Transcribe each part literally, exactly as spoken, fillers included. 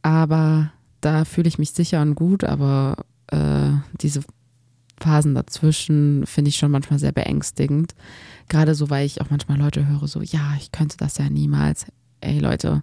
Aber da fühle ich mich sicher und gut, aber äh, diese Phasen dazwischen finde ich schon manchmal sehr beängstigend. Gerade so, weil ich auch manchmal Leute höre, so, ja, ich könnte das ja niemals. Ey Leute,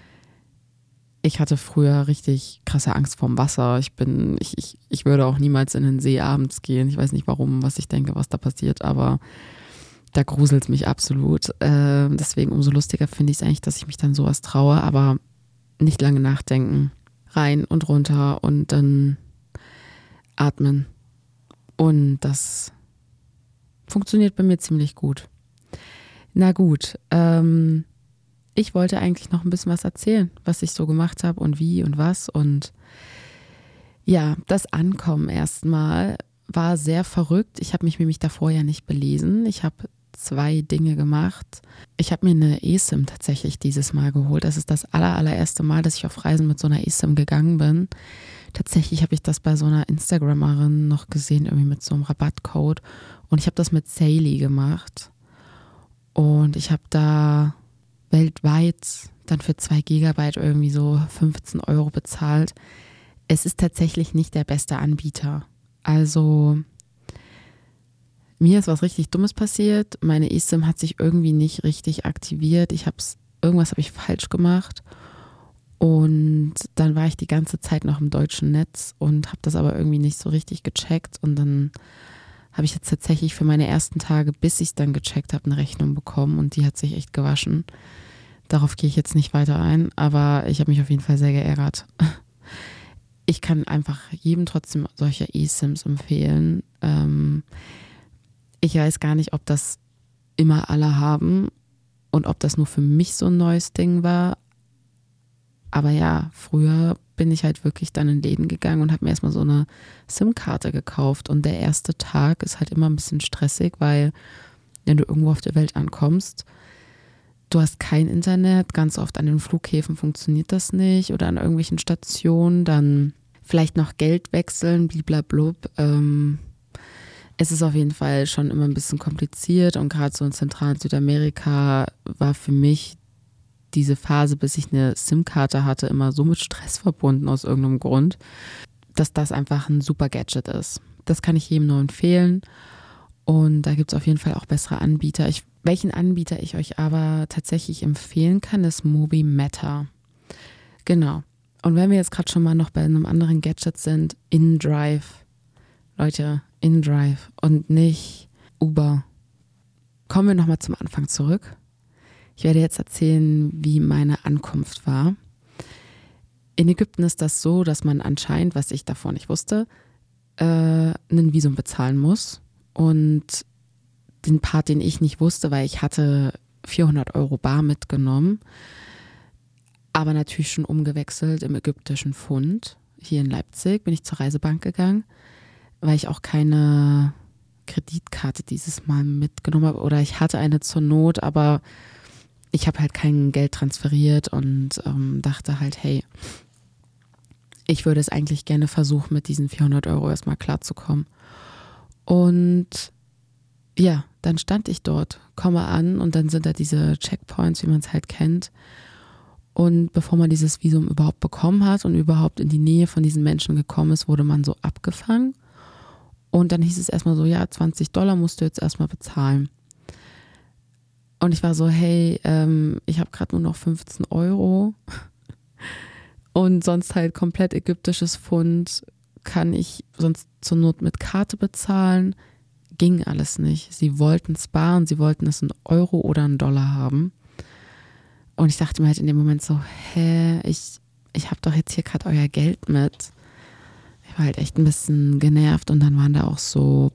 ich hatte früher richtig krasse Angst vorm Wasser. Ich bin, ich, ich, ich würde auch niemals in den See abends gehen. Ich weiß nicht warum, was ich denke, was da passiert, aber da gruselt es mich absolut. Äh, deswegen umso lustiger finde ich es eigentlich, dass ich mich dann sowas traue, aber nicht lange nachdenken. Rein und runter und dann atmen. Und das funktioniert bei mir ziemlich gut. Na gut, ähm, ich wollte eigentlich noch ein bisschen was erzählen, was ich so gemacht habe und wie und was. Und ja, das Ankommen erstmal war sehr verrückt. Ich habe mich nämlich davor ja nicht belesen. Ich habe zwei Dinge gemacht. Ich habe mir eine eSIM tatsächlich dieses Mal geholt. Das ist das aller, allererste Mal, dass ich auf Reisen mit so einer eSIM gegangen bin. Tatsächlich habe ich das bei so einer Instagrammerin noch gesehen, irgendwie mit so einem Rabattcode. Und ich habe das mit Saily gemacht. Und ich habe da weltweit dann für zwei Gigabyte irgendwie so fünfzehn Euro bezahlt. Es ist tatsächlich nicht der beste Anbieter. Also mir ist was richtig Dummes passiert. Meine eSIM hat sich irgendwie nicht richtig aktiviert. Ich hab's, irgendwas habe ich falsch gemacht. Und dann war ich die ganze Zeit noch im deutschen Netz und habe das aber irgendwie nicht so richtig gecheckt. Und dann habe ich jetzt tatsächlich für meine ersten Tage, bis ich es dann gecheckt habe, eine Rechnung bekommen. Und die hat sich echt gewaschen. Darauf gehe ich jetzt nicht weiter ein, aber ich habe mich auf jeden Fall sehr geärgert. Ich kann einfach jedem trotzdem solche eSIMs empfehlen. Ähm, ich weiß gar nicht, ob das immer alle haben und ob das nur für mich so ein neues Ding war. Aber ja, früher bin ich halt wirklich dann in Läden gegangen und habe mir erstmal so eine SIM-Karte gekauft. Und der erste Tag ist halt immer ein bisschen stressig, weil wenn du irgendwo auf der Welt ankommst, du hast kein Internet, ganz oft an den Flughäfen funktioniert das nicht oder an irgendwelchen Stationen, dann vielleicht noch Geld wechseln, bliblablub. Ähm, es ist auf jeden Fall schon immer ein bisschen kompliziert und gerade so in Zentral- und Südamerika war für mich diese Phase, bis ich eine SIM-Karte hatte, immer so mit Stress verbunden aus irgendeinem Grund, dass das einfach ein super Gadget ist. Das kann ich jedem nur empfehlen und da gibt es auf jeden Fall auch bessere Anbieter. Ich, welchen Anbieter ich euch aber tatsächlich empfehlen kann, ist Mobimeta. Genau. Und wenn wir jetzt gerade schon mal noch bei einem anderen Gadget sind, InDrive. Leute, InDrive und nicht Uber. Kommen wir nochmal zum Anfang zurück. Ich werde jetzt erzählen, wie meine Ankunft war. In Ägypten ist das so, dass man anscheinend, was ich davor nicht wusste, äh, ein Visum bezahlen muss. Und den Part, den ich nicht wusste, weil ich hatte vierhundert Euro bar mitgenommen, aber natürlich schon umgewechselt im ägyptischen Pfund. Hier in Leipzig bin ich zur Reisebank gegangen, weil ich auch keine Kreditkarte dieses Mal mitgenommen habe. Oder ich hatte eine zur Not, aber ich habe halt kein Geld transferiert und ähm, dachte halt, hey, ich würde es eigentlich gerne versuchen, mit diesen vierhundert Euro erstmal klarzukommen. Und ja, dann stand ich dort, komme an und dann sind da diese Checkpoints, wie man es halt kennt. Und bevor man dieses Visum überhaupt bekommen hat und überhaupt in die Nähe von diesen Menschen gekommen ist, wurde man so abgefangen. Und dann hieß es erstmal so, ja, zwanzig Dollar musst du jetzt erstmal bezahlen. Und ich war so, hey, ähm, ich habe gerade nur noch fünfzehn Euro und sonst halt komplett ägyptisches Pfund. Kann ich sonst zur Not mit Karte bezahlen? Ging alles nicht. Sie wollten sparen, sie wollten es in Euro oder in Dollar haben. Und ich dachte mir halt in dem Moment so, hä, ich, ich habe doch jetzt hier gerade euer Geld mit. Ich war halt echt ein bisschen genervt und dann waren da auch so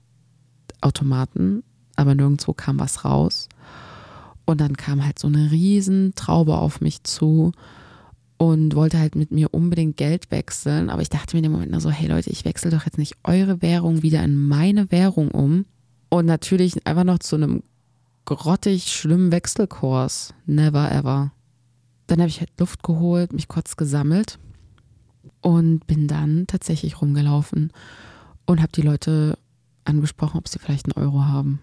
Automaten, aber nirgendwo kam was raus. Und dann kam halt so eine riesen Traube auf mich zu und wollte halt mit mir unbedingt Geld wechseln. Aber ich dachte mir in dem Moment nur so, hey Leute, ich wechsle doch jetzt nicht eure Währung wieder in meine Währung um. Und natürlich einfach noch zu einem grottig schlimmen Wechselkurs. Never ever. Dann habe ich halt Luft geholt, mich kurz gesammelt und bin dann tatsächlich rumgelaufen und habe die Leute angesprochen, ob sie vielleicht einen Euro haben.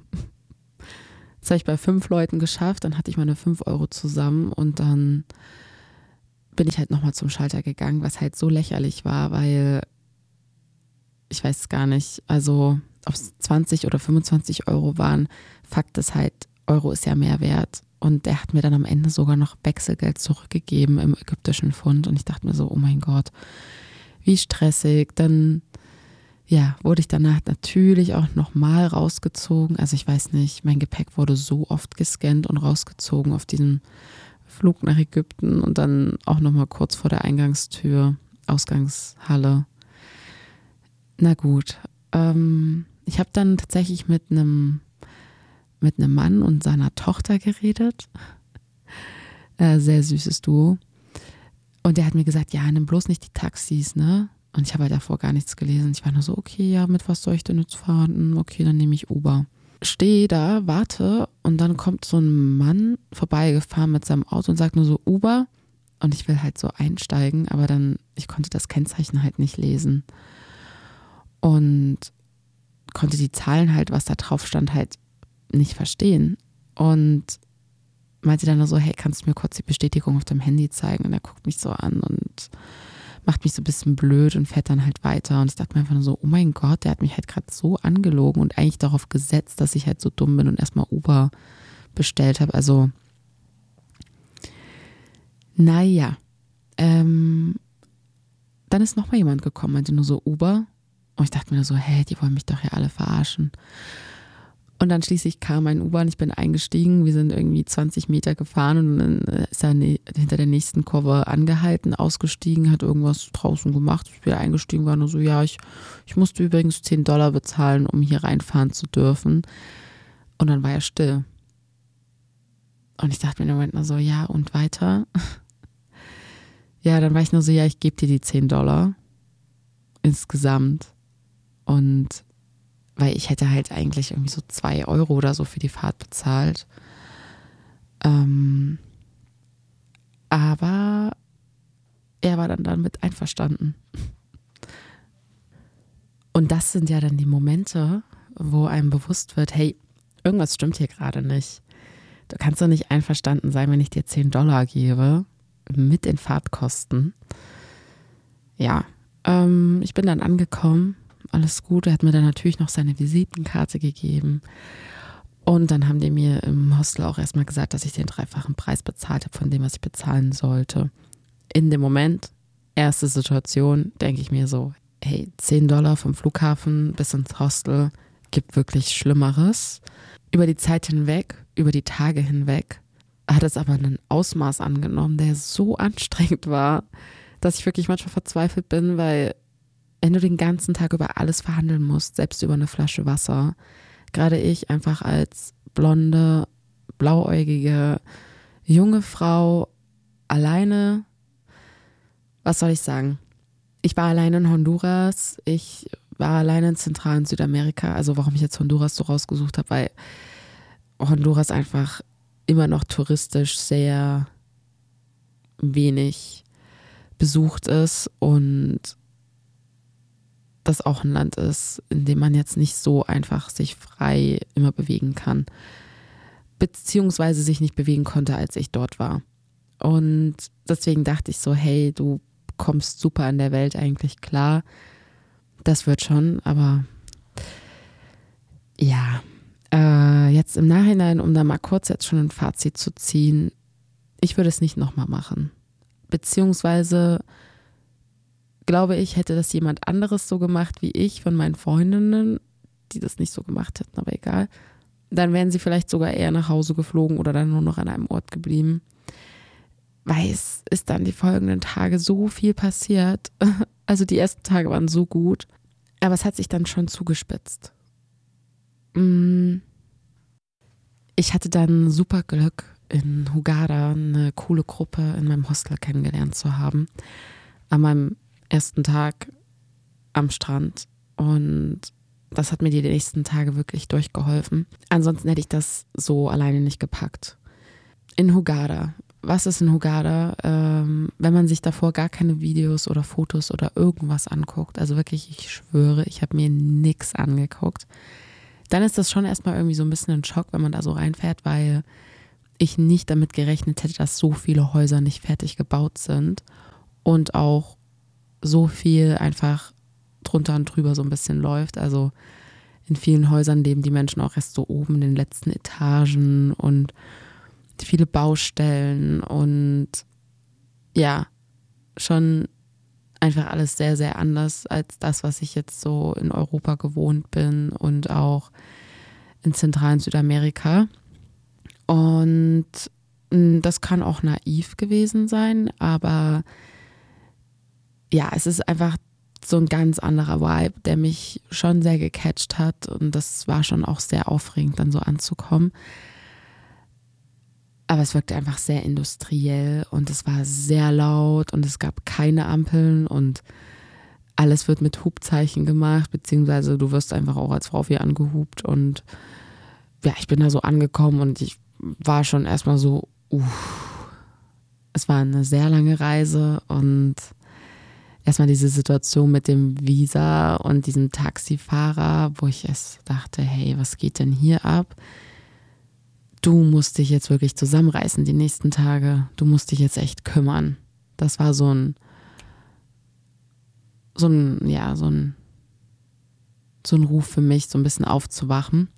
Das habe ich bei fünf Leuten geschafft, dann hatte ich meine fünf Euro zusammen und dann bin ich halt nochmal zum Schalter gegangen, was halt so lächerlich war, weil ich weiß es gar nicht, also ob es zwanzig oder fünfundzwanzig Euro waren, Fakt ist halt, Euro ist ja mehr wert. Und der hat mir dann am Ende sogar noch Wechselgeld zurückgegeben im ägyptischen Pfund. Und ich dachte mir so, oh mein Gott, wie stressig. Dann ja, wurde ich danach natürlich auch nochmal rausgezogen. Also ich weiß nicht, mein Gepäck wurde so oft gescannt und rausgezogen auf diesem Flug nach Ägypten und dann auch nochmal kurz vor der Eingangstür, Ausgangshalle. Na gut, ähm, ich habe dann tatsächlich mit einem mit einem Mann und seiner Tochter geredet. Äh, sehr süßes Duo. Und der hat mir gesagt, ja, nimm bloß nicht die Taxis, ne? Und ich habe halt davor gar nichts gelesen. Ich war nur so, okay, ja, mit was soll ich denn jetzt fahren? Okay, dann nehme ich Uber. Stehe da, warte und dann kommt so ein Mann vorbeigefahren mit seinem Auto und sagt nur so Uber. Und ich will halt so einsteigen, aber dann, ich konnte das Kennzeichen halt nicht lesen. Und konnte die Zahlen halt, was da drauf stand, halt nicht verstehen. Und meinte dann nur so, hey, kannst du mir kurz die Bestätigung auf deinem Handy zeigen? Und er guckt mich so an und macht mich so ein bisschen blöd und fährt dann halt weiter. Und ich dachte mir einfach nur so, oh mein Gott, der hat mich halt gerade so angelogen und eigentlich darauf gesetzt, dass ich halt so dumm bin und erstmal Uber bestellt habe. Also, naja. Ähm, dann ist nochmal jemand gekommen, meinte nur so Uber. Und ich dachte mir nur so, hä, die wollen mich doch ja alle verarschen. Und dann schließlich kam ein Uber und ich bin eingestiegen. Wir sind irgendwie zwanzig Meter gefahren und dann ist er ne- hinter der nächsten Kurve angehalten, ausgestiegen, hat irgendwas draußen gemacht. Ich bin eingestiegen, war nur so, ja, ich, ich musste übrigens zehn Dollar bezahlen, um hier reinfahren zu dürfen. Und dann war er still. Und ich dachte mir im Moment nur so, ja, und weiter? Ja, dann war ich nur so, ja, ich gebe dir die zehn Dollar insgesamt. Und weil ich hätte halt eigentlich irgendwie so zwei Euro oder so für die Fahrt bezahlt. Ähm, aber er war dann damit einverstanden. Und das sind ja dann die Momente, wo einem bewusst wird, hey, irgendwas stimmt hier gerade nicht. Du kannst doch nicht einverstanden sein, wenn ich dir zehn Dollar gebe, mit den Fahrtkosten. Ja, ähm, ich bin dann angekommen. Alles gut, er hat mir dann natürlich noch seine Visitenkarte gegeben und dann haben die mir im Hostel auch erstmal gesagt, dass ich den dreifachen Preis bezahlt habe von dem, was ich bezahlen sollte. In dem Moment, erste Situation, denke ich mir so, hey, zehn Dollar vom Flughafen bis ins Hostel, gibt wirklich Schlimmeres. Über die Zeit hinweg, über die Tage hinweg, hat es aber ein Ausmaß angenommen, der so anstrengend war, dass ich wirklich manchmal verzweifelt bin, weil wenn du den ganzen Tag über alles verhandeln musst, selbst über eine Flasche Wasser, gerade ich einfach als blonde, blauäugige, junge Frau alleine, was soll ich sagen? Ich war alleine in Honduras, ich war alleine in Zentral- und Südamerika, also warum ich jetzt Honduras so rausgesucht habe, weil Honduras einfach immer noch touristisch sehr wenig besucht ist und das auch ein Land ist, in dem man jetzt nicht so einfach sich frei immer bewegen kann. Beziehungsweise sich nicht bewegen konnte, als ich dort war. Und deswegen dachte ich so, hey, du kommst super an der Welt eigentlich klar. Das wird schon, aber ja. Äh, jetzt im Nachhinein, um da mal kurz jetzt schon ein Fazit zu ziehen, ich würde es nicht nochmal machen. Beziehungsweise glaube ich, hätte das jemand anderes so gemacht wie ich von meinen Freundinnen, die das nicht so gemacht hätten, aber egal. Dann wären sie vielleicht sogar eher nach Hause geflogen oder dann nur noch an einem Ort geblieben. Weil es ist dann die folgenden Tage so viel passiert. Also die ersten Tage waren so gut, aber es hat sich dann schon zugespitzt. Ich hatte dann super Glück, in Hurghada eine coole Gruppe in meinem Hostel kennengelernt zu haben. An meinem ersten Tag am Strand und das hat mir die nächsten Tage wirklich durchgeholfen. Ansonsten hätte ich das so alleine nicht gepackt. In Hurghada. Was ist in Hurghada? Ähm, wenn man sich davor gar keine Videos oder Fotos oder irgendwas anguckt, also wirklich, ich schwöre, ich habe mir nichts angeguckt, dann ist das schon erstmal irgendwie so ein bisschen ein Schock, wenn man da so reinfährt, weil ich nicht damit gerechnet hätte, dass so viele Häuser nicht fertig gebaut sind und auch so viel einfach drunter und drüber so ein bisschen läuft. Also in vielen Häusern leben die Menschen auch erst so oben in den letzten Etagen und viele Baustellen und ja, schon einfach alles sehr, sehr anders als das, was ich jetzt so in Europa gewohnt bin und auch in zentralen Südamerika. Und das kann auch naiv gewesen sein, aber ja, es ist einfach so ein ganz anderer Vibe, der mich schon sehr gecatcht hat und das war schon auch sehr aufregend, dann so anzukommen. Aber es wirkte einfach sehr industriell und es war sehr laut und es gab keine Ampeln und alles wird mit Hubzeichen gemacht, beziehungsweise du wirst einfach auch als Frau viel angehupt und ja, ich bin da so angekommen und ich war schon erstmal so, uff, es war eine sehr lange Reise und erstmal diese Situation mit dem Visa und diesem Taxifahrer, wo ich erst dachte, hey, was geht denn hier ab? Du musst dich jetzt wirklich zusammenreißen die nächsten Tage. Du musst dich jetzt echt kümmern. Das war so ein, so ein, ja, so ein, so ein Ruf für mich, so ein bisschen aufzuwachen.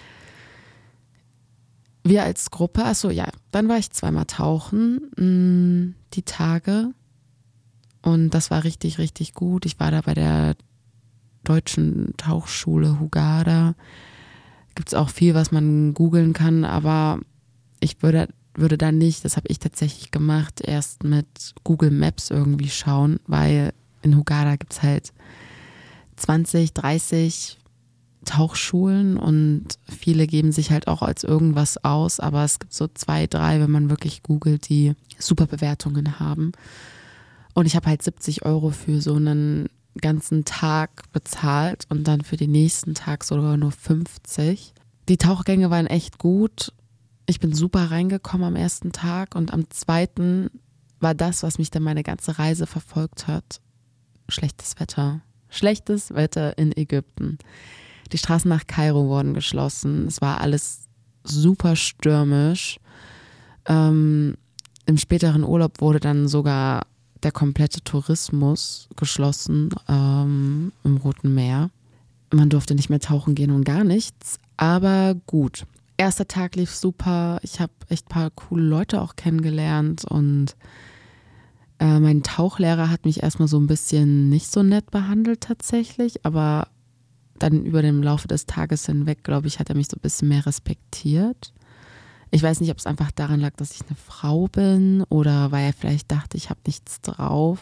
Wir als Gruppe, achso, ja, dann war ich zweimal tauchen, mh, die Tage. Und das war richtig, richtig gut. Ich war da bei der deutschen Tauchschule Hurghada. Gibt es auch viel, was man googeln kann, aber ich würde, würde da nicht, das habe ich tatsächlich gemacht, erst mit Google Maps irgendwie schauen, weil in Hurghada gibt es halt zwanzig, dreißig Tauchschulen und viele geben sich halt auch als irgendwas aus, aber es gibt so zwei, drei, wenn man wirklich googelt, die super Bewertungen haben. Und ich habe halt siebzig Euro für so einen ganzen Tag bezahlt und dann für den nächsten Tag sogar nur fünfzig. Die Tauchgänge waren echt gut. Ich bin super reingekommen am ersten Tag und am zweiten war das, was mich dann meine ganze Reise verfolgt hat. Schlechtes Wetter. Schlechtes Wetter in Ägypten. Die Straßen nach Kairo wurden geschlossen. Es war alles super stürmisch. Ähm, im späteren Urlaub wurde dann sogar der komplette Tourismus geschlossen ähm, im Roten Meer. Man durfte nicht mehr tauchen gehen und gar nichts. Aber gut. Erster Tag lief super. Ich habe echt ein paar coole Leute auch kennengelernt und äh, mein Tauchlehrer hat mich erstmal so ein bisschen nicht so nett behandelt tatsächlich, aber dann über den Laufe des Tages hinweg, glaube ich, hat er mich so ein bisschen mehr respektiert. Ich weiß nicht, ob es einfach daran lag, dass ich eine Frau bin oder weil er vielleicht dachte, ich habe nichts drauf.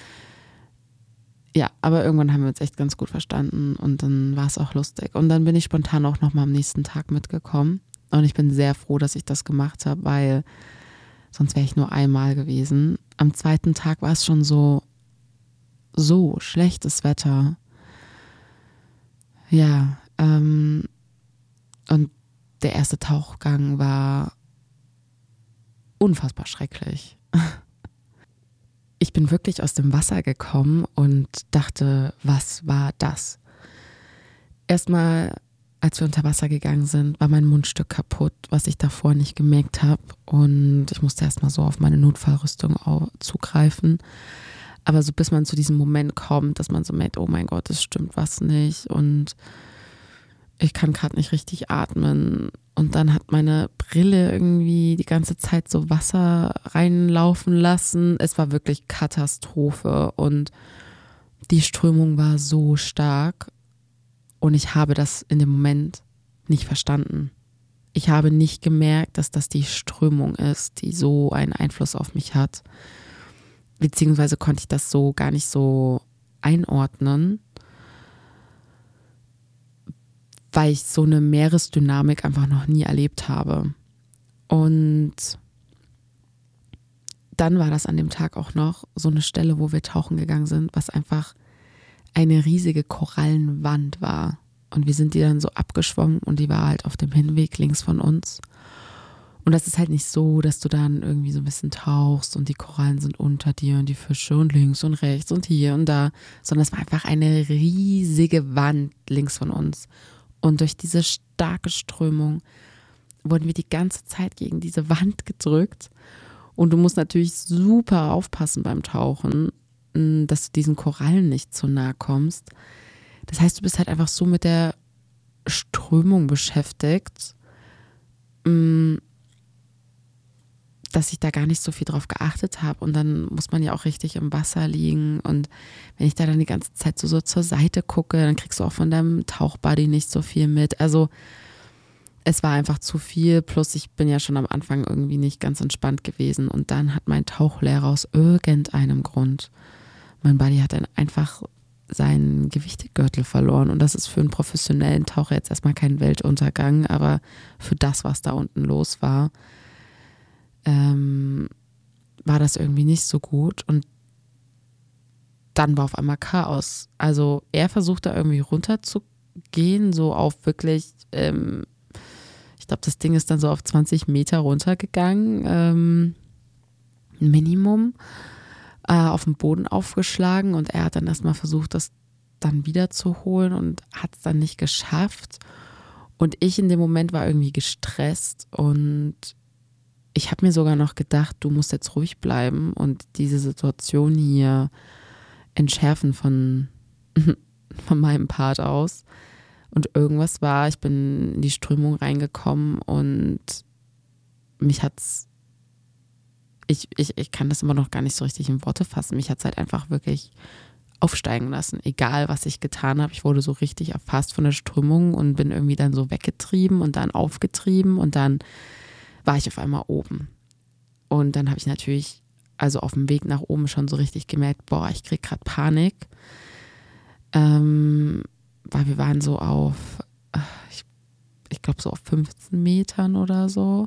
Ja, aber irgendwann haben wir uns echt ganz gut verstanden und dann war es auch lustig. Und dann bin ich spontan auch nochmal am nächsten Tag mitgekommen. Und ich bin sehr froh, dass ich das gemacht habe, weil sonst wäre ich nur einmal gewesen. Am zweiten Tag war es schon so, so schlechtes Wetter. Ja, ähm, und der erste Tauchgang war unfassbar schrecklich. Ich bin wirklich aus dem Wasser gekommen und dachte, was war das? Erstmal, als wir unter Wasser gegangen sind, war mein Mundstück kaputt, was ich davor nicht gemerkt habe. Und ich musste erstmal so auf meine Notfallrüstung zugreifen. Aber so bis man zu diesem Moment kommt, dass man so merkt, oh mein Gott, es stimmt was nicht und ich kann gerade nicht richtig atmen. Und dann hat meine Brille irgendwie die ganze Zeit so Wasser reinlaufen lassen. Es war wirklich Katastrophe und die Strömung war so stark und ich habe das in dem Moment nicht verstanden. Ich habe nicht gemerkt, dass das die Strömung ist, die so einen Einfluss auf mich hat. Beziehungsweise konnte ich das so gar nicht so einordnen, weil ich so eine Meeresdynamik einfach noch nie erlebt habe. Und dann war das an dem Tag auch noch so eine Stelle, wo wir tauchen gegangen sind, was einfach eine riesige Korallenwand war. Und wir sind die dann so abgeschwommen und die war halt auf dem Hinweg links von uns. Und das ist halt nicht so, dass du dann irgendwie so ein bisschen tauchst und die Korallen sind unter dir und die Fische und links und rechts und hier und da, sondern es war einfach eine riesige Wand links von uns. Und durch diese starke Strömung wurden wir die ganze Zeit gegen diese Wand gedrückt. Und du musst natürlich super aufpassen beim Tauchen, dass du diesen Korallen nicht zu nahe kommst. Das heißt, du bist halt einfach so mit der Strömung beschäftigt, dass ich da gar nicht so viel drauf geachtet habe. Und dann muss man ja auch richtig im Wasser liegen. Und wenn ich da dann die ganze Zeit so, so zur Seite gucke, dann kriegst du auch von deinem Tauchbuddy nicht so viel mit. Also es war einfach zu viel. Plus ich bin ja schon am Anfang irgendwie nicht ganz entspannt gewesen. Und dann hat mein Tauchlehrer aus irgendeinem Grund, mein Buddy hat dann einfach seinen Gewichtegürtel verloren. Und das ist für einen professionellen Taucher jetzt erstmal kein Weltuntergang. Aber für das, was da unten los war, ähm, war das irgendwie nicht so gut. Und dann war auf einmal Chaos. Also er versucht da irgendwie runterzugehen, so auf wirklich, ähm, ich glaube, das Ding ist dann so auf zwanzig Meter runtergegangen, ähm, Minimum, äh, auf den Boden aufgeschlagen, und er hat dann erstmal versucht, das dann wieder zu holen und hat es dann nicht geschafft. Und ich in dem Moment war irgendwie gestresst, und ich habe mir sogar noch gedacht, du musst jetzt ruhig bleiben und diese Situation hier entschärfen von, von meinem Part aus. Und irgendwas war, ich bin in die Strömung reingekommen und mich hat's, ich, ich, ich kann das immer noch gar nicht so richtig in Worte fassen, mich hat es halt einfach wirklich aufsteigen lassen, egal was ich getan habe. Ich wurde so richtig erfasst von der Strömung und bin irgendwie dann so weggetrieben und dann aufgetrieben, und dann war ich auf einmal oben. Und dann habe ich natürlich, also auf dem Weg nach oben schon so richtig gemerkt, boah, ich kriege gerade Panik. Ähm, weil wir waren so auf, ich, ich glaube so auf fünfzehn Metern oder so.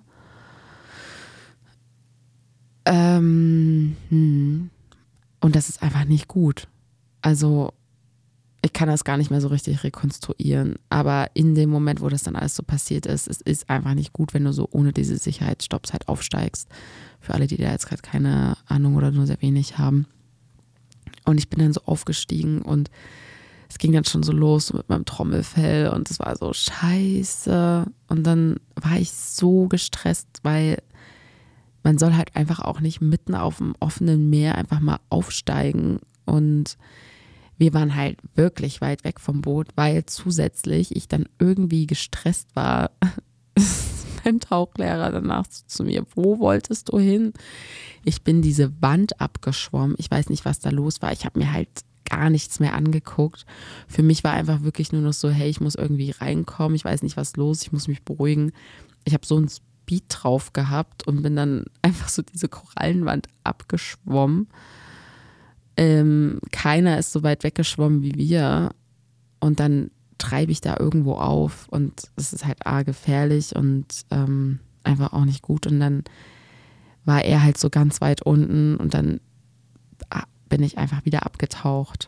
Ähm, hm. Und das ist einfach nicht gut. Also ich kann das gar nicht mehr so richtig rekonstruieren. Aber in dem Moment, wo das dann alles so passiert ist, es ist einfach nicht gut, wenn du so ohne diese Sicherheitsstopps halt aufsteigst. Für alle, die da jetzt gerade keine Ahnung oder nur sehr wenig haben. Und ich bin dann so aufgestiegen und es ging dann schon so los mit meinem Trommelfell und es war so scheiße. Und dann war ich so gestresst, weil man soll halt einfach auch nicht mitten auf dem offenen Meer einfach mal aufsteigen. Und wir waren halt wirklich weit weg vom Boot, weil zusätzlich ich dann irgendwie gestresst war. Mein Tauchlehrer danach zu mir, wo wolltest du hin? Ich bin diese Wand abgeschwommen. Ich weiß nicht, was da los war. Ich habe mir halt gar nichts mehr angeguckt. Für mich war einfach wirklich nur noch so, hey, ich muss irgendwie reinkommen. Ich weiß nicht, was los ist. Ich muss mich beruhigen. Ich habe so einen Speed drauf gehabt und bin dann einfach so diese Korallenwand abgeschwommen. Ähm, keiner ist so weit weggeschwommen wie wir. Und dann treibe ich da irgendwo auf und es ist halt arg gefährlich und ähm, einfach auch nicht gut. Und dann war er halt so ganz weit unten und dann bin ich einfach wieder abgetaucht.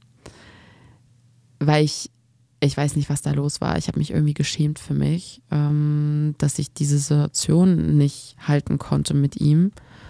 Weil ich, ich weiß nicht, was da los war. Ich habe mich irgendwie geschämt für mich, ähm, dass ich diese Situation nicht halten konnte mit ihm.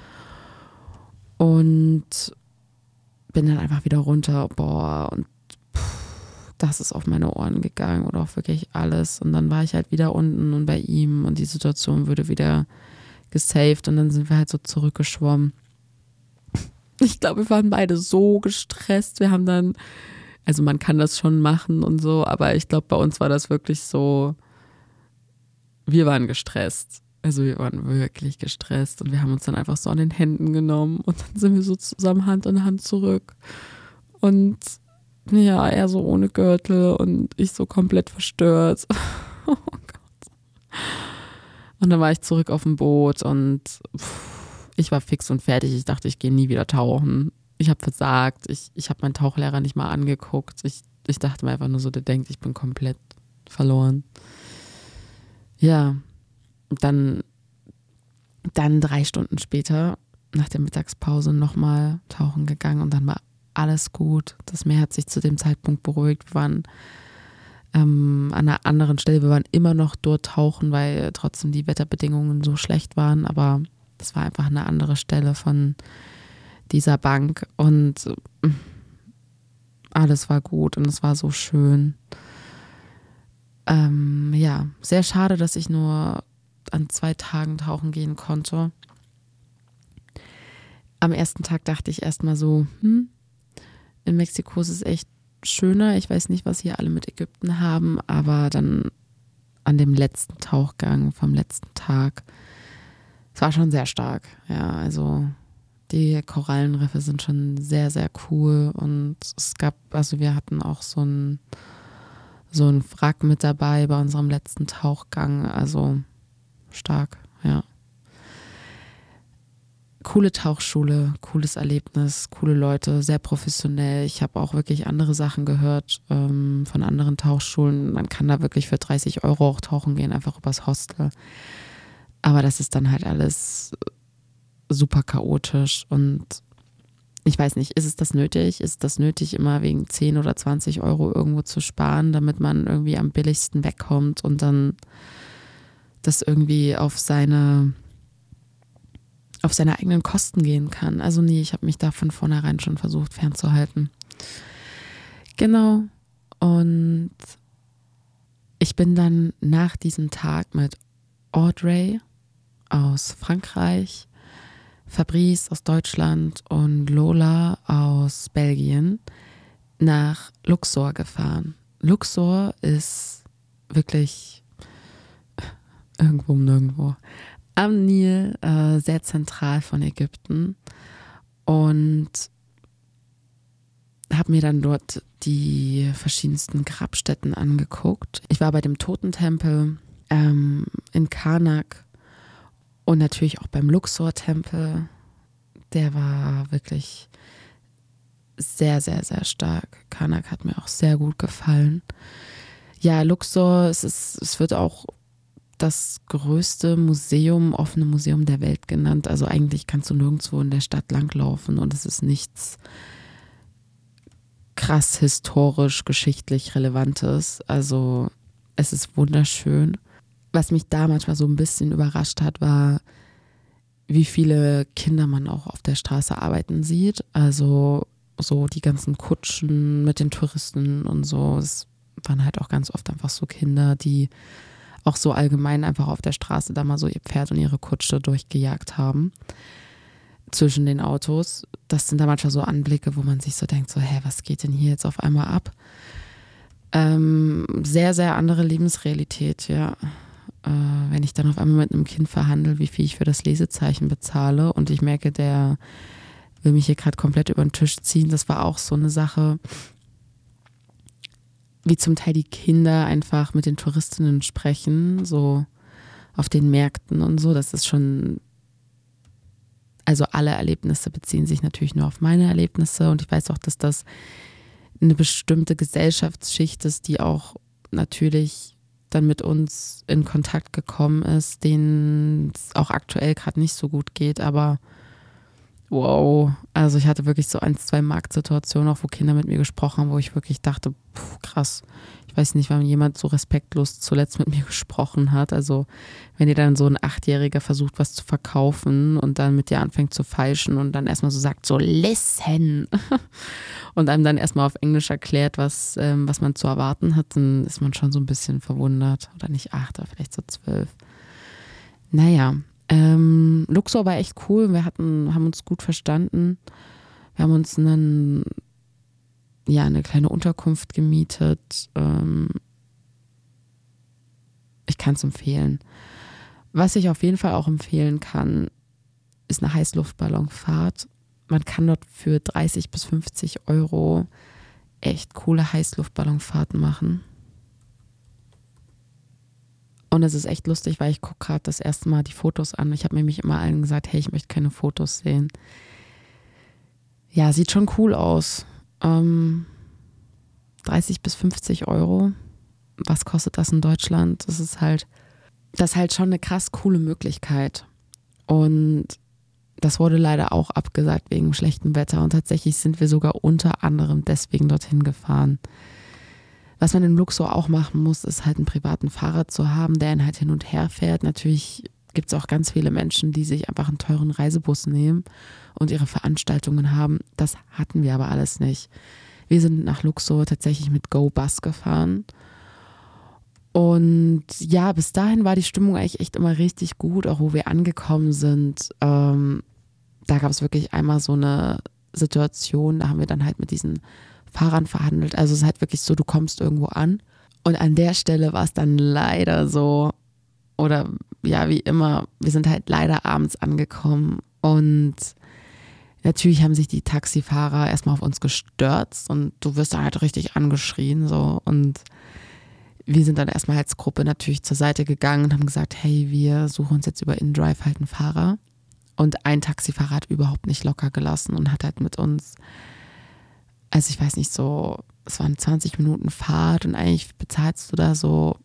Und bin dann einfach wieder runter. Boah, und pff, das ist auf meine Ohren gegangen oder auch wirklich alles. Und dann war ich halt wieder unten und bei ihm und die Situation wurde wieder gesaved und dann sind wir halt so zurückgeschwommen. Ich glaube, wir waren beide so gestresst. Wir haben dann, also man kann das schon machen und so, aber ich glaube, bei uns war das wirklich so, wir waren gestresst. Also wir waren wirklich gestresst und wir haben uns dann einfach so an den Händen genommen und dann sind wir so zusammen Hand in Hand zurück. Und ja, er so ohne Gürtel und ich so komplett verstört. Oh Gott. Und dann war ich zurück auf dem Boot und pff, ich war fix und fertig. Ich dachte, ich gehe nie wieder tauchen. Ich habe versagt. Ich, ich habe meinen Tauchlehrer nicht mal angeguckt. Ich, ich dachte mir einfach nur so, der denkt, ich bin komplett verloren. Ja, dann, dann drei Stunden später, nach der Mittagspause, nochmal tauchen gegangen und dann war alles gut. Das Meer hat sich zu dem Zeitpunkt beruhigt. Wir waren ähm, an einer anderen Stelle. Wir waren immer noch dort tauchen, weil trotzdem die Wetterbedingungen so schlecht waren, aber das war einfach eine andere Stelle von dieser Bank und alles war gut und es war so schön. Ähm, ja, sehr schade, dass ich nur an zwei Tagen tauchen gehen konnte. Am ersten Tag dachte ich erstmal so, hm, in Mexiko ist es echt schöner. Ich weiß nicht, was hier alle mit Ägypten haben, aber dann an dem letzten Tauchgang vom letzten Tag, es war schon sehr stark. Ja, also die Korallenriffe sind schon sehr, sehr cool und es gab, also wir hatten auch so ein so ein Wrack mit dabei bei unserem letzten Tauchgang, also stark, ja. Coole Tauchschule, cooles Erlebnis, coole Leute, sehr professionell. Ich habe auch wirklich andere Sachen gehört ähm, von anderen Tauchschulen. Man kann da wirklich für dreißig Euro auch tauchen gehen, einfach übers Hostel. Aber das ist dann halt alles super chaotisch und ich weiß nicht, ist es das nötig? Ist das nötig, immer wegen zehn oder zwanzig Euro irgendwo zu sparen, damit man irgendwie am billigsten wegkommt und dann das irgendwie auf seine auf seine eigenen Kosten gehen kann? Also nee, ich habe mich da von vornherein schon versucht fernzuhalten. Genau. Und ich bin dann nach diesem Tag mit Audrey aus Frankreich, Fabrice aus Deutschland und Lola aus Belgien nach Luxor gefahren. Luxor ist wirklich irgendwo um nirgendwo am Nil, äh, sehr zentral von Ägypten und habe mir dann dort die verschiedensten Grabstätten angeguckt. Ich war bei dem Totentempel ähm, in Karnak und natürlich auch beim Luxor-Tempel. Der war wirklich sehr, sehr, sehr stark. Karnak hat mir auch sehr gut gefallen. Ja, Luxor, es, ist, es wird auch das größte Museum, offene Museum der Welt genannt. Also eigentlich kannst du nirgendwo in der Stadt langlaufen und es ist nichts krass historisch, geschichtlich Relevantes. Also es ist wunderschön. Was mich da manchmal so ein bisschen überrascht hat, war, wie viele Kinder man auch auf der Straße arbeiten sieht. Also so die ganzen Kutschen mit den Touristen und so. Es waren halt auch ganz oft einfach so Kinder, die auch so allgemein einfach auf der Straße da mal so ihr Pferd und ihre Kutsche durchgejagt haben zwischen den Autos. Das sind da manchmal so Anblicke, wo man sich so denkt, so, hä, was geht denn hier jetzt auf einmal ab? Ähm, sehr, sehr andere Lebensrealität, ja. Äh, wenn ich dann auf einmal mit einem Kind verhandle, wie viel ich für das Lesezeichen bezahle und ich merke, der will mich hier gerade komplett über den Tisch ziehen. Das war auch so eine Sache, wie zum Teil die Kinder einfach mit den Touristinnen sprechen, so auf den Märkten und so. Das ist schon, also alle Erlebnisse beziehen sich natürlich nur auf meine Erlebnisse und ich weiß auch, dass das eine bestimmte Gesellschaftsschicht ist, die auch natürlich dann mit uns in Kontakt gekommen ist, denen es auch aktuell gerade nicht so gut geht, aber wow, also ich hatte wirklich so ein, zwei Marktsituationen, auch wo Kinder mit mir gesprochen haben, wo ich wirklich dachte, pff, krass, ich weiß nicht, wann jemand so respektlos zuletzt mit mir gesprochen hat. Also wenn dir dann so ein Achtjähriger versucht, was zu verkaufen und dann mit dir anfängt zu feilschen und dann erstmal so sagt, so listen und einem dann erstmal auf Englisch erklärt, was, ähm, was man zu erwarten hat, dann ist man schon so ein bisschen verwundert. Oder nicht acht, aber vielleicht so zwölf. Naja, ähm, Luxor war echt cool. Wir hatten, haben uns gut verstanden. Wir haben uns einen ja, eine kleine Unterkunft gemietet. Ähm, ich kann es empfehlen. Was ich auf jeden Fall auch empfehlen kann, ist eine Heißluftballonfahrt. Man kann dort für dreißig bis fünfzig Euro echt coole Heißluftballonfahrten machen. Und es ist echt lustig, weil ich gucke gerade das erste Mal die Fotos an. Ich habe nämlich immer allen gesagt, hey, ich möchte keine Fotos sehen. Ja, sieht schon cool aus. Ähm, dreißig bis fünfzig Euro. Was kostet das in Deutschland? Das ist halt, das ist halt schon eine krass coole Möglichkeit. Und das wurde leider auch abgesagt wegen schlechtem Wetter. Und tatsächlich sind wir sogar unter anderem deswegen dorthin gefahren. Was man in Luxor auch machen muss, ist halt einen privaten Fahrer zu haben, der ihn halt hin und her fährt. Natürlich gibt es auch ganz viele Menschen, die sich einfach einen teuren Reisebus nehmen und ihre Veranstaltungen haben. Das hatten wir aber alles nicht. Wir sind nach Luxor tatsächlich mit Go Bus gefahren Und ja, bis dahin war die Stimmung eigentlich echt immer richtig gut, auch wo wir angekommen sind. Ähm, da gab es wirklich einmal so eine Situation, da haben wir dann halt mit diesen Fahrern verhandelt. Also es ist halt wirklich so, du kommst irgendwo an und an der Stelle war es dann leider so, oder ja, wie immer, wir sind halt leider abends angekommen und natürlich haben sich die Taxifahrer erstmal auf uns gestürzt und du wirst dann halt richtig angeschrien so und wir sind dann erstmal als Gruppe natürlich zur Seite gegangen und haben gesagt, hey, wir suchen uns jetzt über InDrive halt einen Fahrer. Und ein Taxifahrer hat überhaupt nicht locker gelassen und hat halt mit uns, also ich weiß nicht, so, es waren zwanzig Minuten Fahrt und eigentlich bezahlst du da so.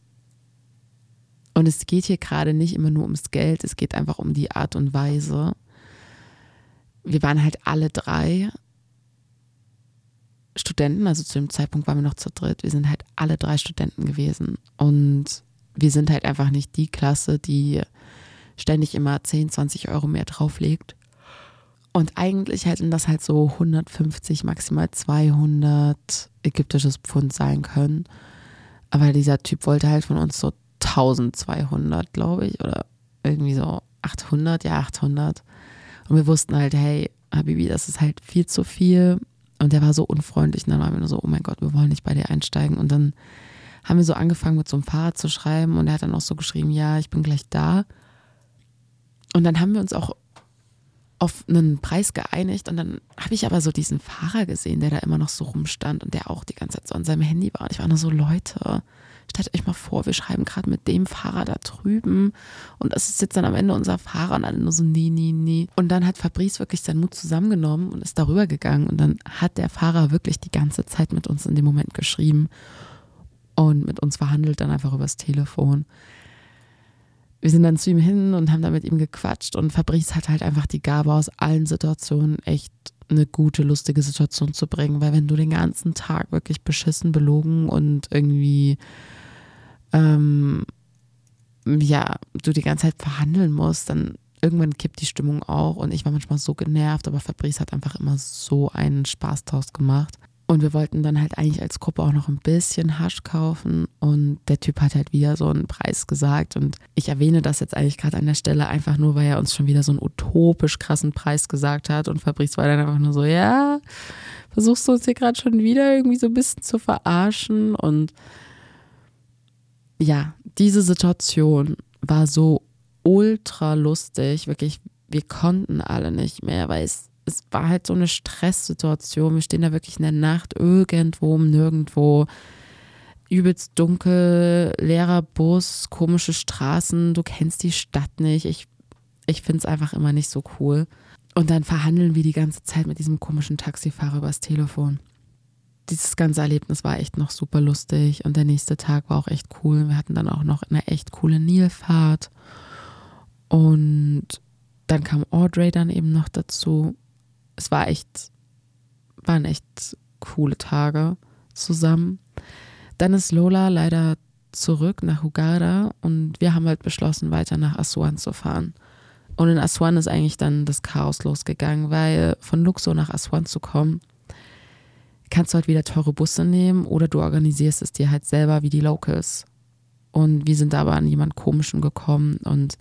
Und es geht hier gerade nicht immer nur ums Geld, es geht einfach um die Art und Weise. Wir waren halt alle drei Studenten, also zu dem Zeitpunkt waren wir noch zu dritt, wir sind halt alle drei Studenten gewesen und wir sind halt einfach nicht die Klasse, die ständig immer zehn, zwanzig Euro mehr drauflegt und eigentlich hätten das halt so hundertfünfzig, maximal zweihundert ägyptisches Pfund sein können, aber dieser Typ wollte halt von uns so eintausendzweihundert, glaube ich, oder irgendwie so achthundert, ja achthundert und wir wussten halt, hey Habibi, das ist halt viel zu viel. Und der war so unfreundlich und dann waren wir nur so, oh mein Gott, wir wollen nicht bei dir einsteigen. Und dann haben wir so angefangen mit so einem Fahrer zu schreiben und er hat dann auch so geschrieben, ja, ich bin gleich da. Und dann haben wir uns auch auf einen Preis geeinigt und dann habe ich aber so diesen Fahrer gesehen, der da immer noch so rumstand und der auch die ganze Zeit so an seinem Handy war. Und ich war nur so, Leute, stellt euch mal vor, wir schreiben gerade mit dem Fahrer da drüben und das ist jetzt dann am Ende unser Fahrer und alle nur so, nee, nee, nee. Und dann hat Fabrice wirklich seinen Mut zusammengenommen und ist darüber gegangen und dann hat der Fahrer wirklich die ganze Zeit mit uns in dem Moment geschrieben und mit uns verhandelt dann einfach übers Telefon. Wir sind dann zu ihm hin und haben da mit ihm gequatscht und Fabrice hat halt einfach die Gabe aus allen Situationen echt eine gute, lustige Situation zu bringen, weil wenn du den ganzen Tag wirklich beschissen, belogen und irgendwie ähm, ja, du die ganze Zeit verhandeln musst, dann irgendwann kippt die Stimmung auch und ich war manchmal so genervt, aber Fabrice hat einfach immer so einen Spaß draus gemacht. Und wir wollten dann halt eigentlich als Gruppe auch noch ein bisschen Hasch kaufen und der Typ hat halt wieder so einen Preis gesagt und ich erwähne das jetzt eigentlich gerade an der Stelle einfach nur, weil er uns schon wieder so einen utopisch krassen Preis gesagt hat und Fabrice war dann einfach nur so, ja, versuchst du uns hier gerade schon wieder irgendwie so ein bisschen zu verarschen und ja, diese Situation war so ultra lustig, wirklich, wir konnten alle nicht mehr, weil es Es war halt so eine Stresssituation. Wir stehen da wirklich in der Nacht irgendwo, nirgendwo. Übelst dunkel, leerer Bus, komische Straßen. Du kennst die Stadt nicht. Ich, ich finde es einfach immer nicht so cool. Und dann verhandeln wir die ganze Zeit mit diesem komischen Taxifahrer übers Telefon. Dieses ganze Erlebnis war echt noch super lustig. Und der nächste Tag war auch echt cool. Wir hatten dann auch noch eine echt coole Nilfahrt. Und dann kam Audrey dann eben noch dazu. Es war echt, waren echt coole Tage zusammen. Dann ist Lola leider zurück nach Hurghada und wir haben halt beschlossen, weiter nach Aswan zu fahren. Und in Aswan ist eigentlich dann das Chaos losgegangen, weil von Luxor nach Aswan zu kommen, kannst du halt wieder teure Busse nehmen oder du organisierst es dir halt selber wie die Locals. Und wir sind aber an jemand Komischen gekommen und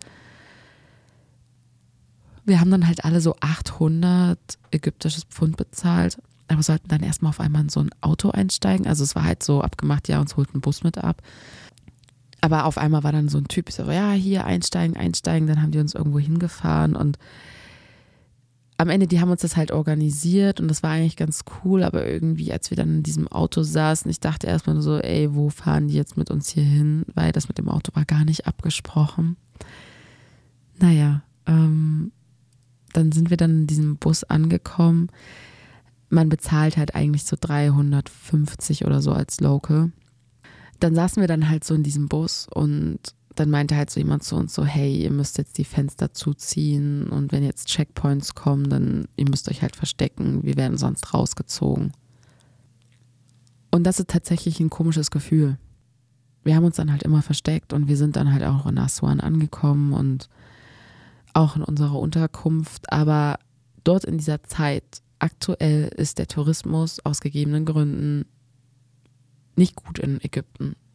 wir haben dann halt alle so achthundert ägyptisches Pfund bezahlt, aber sollten dann erstmal auf einmal in so ein Auto einsteigen. Also es war halt so abgemacht, ja, uns holt ein Bus mit ab. Aber auf einmal war dann so ein Typ, so, ja, hier einsteigen, einsteigen. Dann haben die uns irgendwo hingefahren und am Ende, die haben uns das halt organisiert und das war eigentlich ganz cool, aber irgendwie, als wir dann in diesem Auto saßen, ich dachte erstmal nur so, ey, wo fahren die jetzt mit uns hier hin? Weil das mit dem Auto war gar nicht abgesprochen. Naja, ähm, dann sind wir dann in diesem Bus angekommen. Man bezahlt halt eigentlich so dreihundertfünfzig oder so als Local. Dann saßen wir dann halt so in diesem Bus und dann meinte halt so jemand zu uns so, hey, ihr müsst jetzt die Fenster zuziehen und wenn jetzt Checkpoints kommen, dann ihr müsst euch halt verstecken, wir werden sonst rausgezogen. Und das ist tatsächlich ein komisches Gefühl. Wir haben uns dann halt immer versteckt und wir sind dann halt auch in Aswan angekommen und auch in unserer Unterkunft, aber dort in dieser Zeit, aktuell ist der Tourismus aus gegebenen Gründen nicht gut in Ägypten.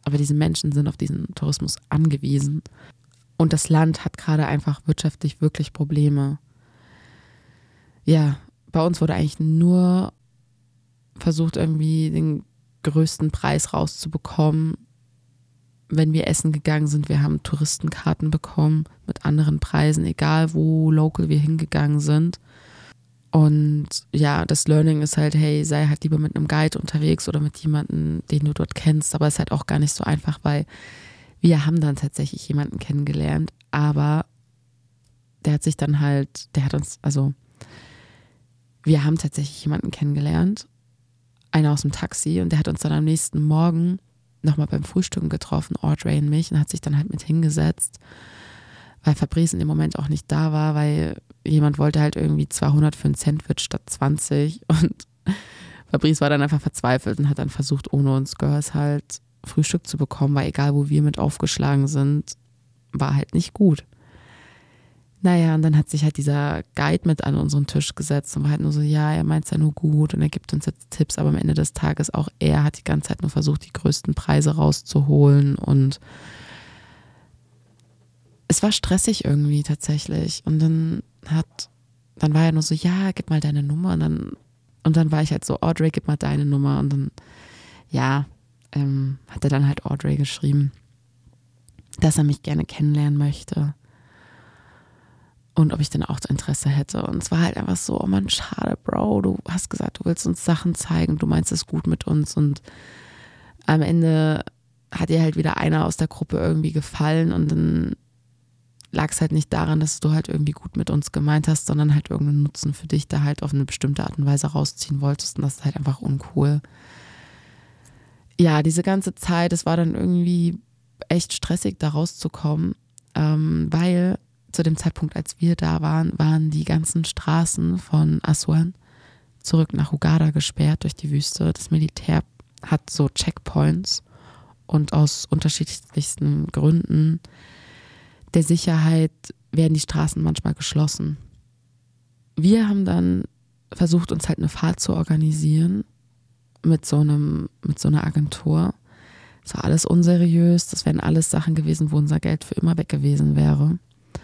aber diese Menschen sind auf diesen Tourismus angewiesen. Und das Land hat gerade einfach wirtschaftlich wirklich Probleme. Ja, bei uns wurde eigentlich nur versucht, irgendwie den größten Preis rauszubekommen. Wenn wir essen gegangen sind, wir haben Touristenkarten bekommen mit anderen Preisen, egal wo local wir hingegangen sind. Und ja, das Learning ist halt, hey, sei halt lieber mit einem Guide unterwegs oder mit jemandem, den du dort kennst. Aber es ist halt auch gar nicht so einfach, weil wir haben dann tatsächlich jemanden kennengelernt, aber der hat sich dann halt, der hat uns, also wir haben tatsächlich jemanden kennengelernt, einer aus dem Taxi, und der hat uns dann am nächsten Morgen nochmal beim Frühstücken getroffen, Audrey und mich, und hat sich dann halt mit hingesetzt, weil Fabrice in dem Moment auch nicht da war, weil jemand wollte halt irgendwie zweihundert für ein Sandwich statt zwanzig, und Fabrice war dann einfach verzweifelt und hat dann versucht, ohne uns Girls halt Frühstück zu bekommen, weil egal, wo wir mit aufgeschlagen sind, war halt nicht gut. Naja, und dann hat sich halt dieser Guide mit an unseren Tisch gesetzt und war halt nur so, ja, er meint es ja nur gut und er gibt uns jetzt Tipps, aber am Ende des Tages auch er hat die ganze Zeit nur versucht, die größten Preise rauszuholen, und es war stressig irgendwie tatsächlich. Und dann hat, dann war er nur so, ja, gib mal deine Nummer, und dann, und dann war ich halt so, Audrey, gib mal deine Nummer, und dann, ja, ähm, hat er dann halt Audrey geschrieben, dass er mich gerne kennenlernen möchte. Und ob ich denn auch Interesse hätte. Und es war halt einfach so, oh Mann, schade, Bro, du hast gesagt, du willst uns Sachen zeigen, du meinst es gut mit uns. Und am Ende hat dir halt wieder einer aus der Gruppe irgendwie gefallen, und dann lag es halt nicht daran, dass du halt irgendwie gut mit uns gemeint hast, sondern halt irgendeinen Nutzen für dich da halt auf eine bestimmte Art und Weise rausziehen wolltest, und das ist halt einfach uncool. Ja, diese ganze Zeit, es war dann irgendwie echt stressig, da rauszukommen, ähm, weil zu dem Zeitpunkt, als wir da waren, waren die ganzen Straßen von Aswan zurück nach Hurghada gesperrt durch die Wüste. Das Militär hat so Checkpoints, und aus unterschiedlichsten Gründen der Sicherheit werden die Straßen manchmal geschlossen. Wir haben dann versucht, uns halt eine Fahrt zu organisieren mit so einem, mit so einer Agentur. Das war alles unseriös, das wären alles Sachen gewesen, wo unser Geld für immer weg gewesen wäre.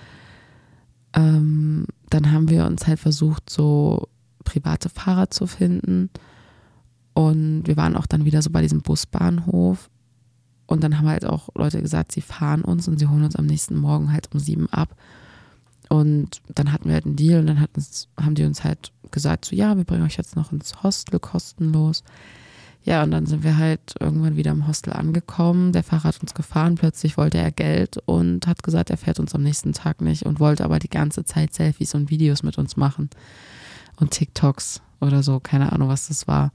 Ähm, dann haben wir uns halt versucht, so private Fahrer zu finden, und wir waren auch dann wieder so bei diesem Busbahnhof, und dann haben halt auch Leute gesagt, sie fahren uns und sie holen uns am nächsten Morgen halt um sieben ab, und dann hatten wir halt einen Deal, und dann hat uns, haben die uns halt gesagt, so ja, wir bringen euch jetzt noch ins Hostel kostenlos. Ja, und dann sind wir halt irgendwann wieder im Hostel angekommen. Der Fahrer hat uns gefahren, plötzlich wollte er Geld und hat gesagt, er fährt uns am nächsten Tag nicht, und wollte aber die ganze Zeit Selfies und Videos mit uns machen und TikToks oder so, keine Ahnung, was das war.